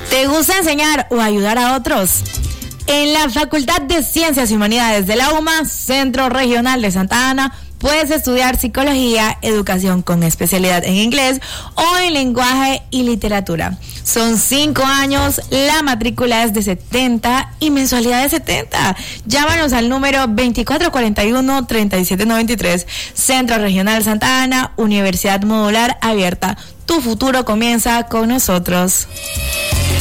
¿Te gusta enseñar o ayudar a otros? En la Facultad de Ciencias y Humanidades de la UMA, Centro Regional de Santa Ana, puedes estudiar psicología, educación con especialidad en inglés o en lenguaje y literatura. Son 5 años, la matrícula es de 70 y mensualidad de 70. Llámanos al número 2441-3793. Centro Regional Santa Ana, Universidad Modular Abierta. Tu futuro comienza con nosotros.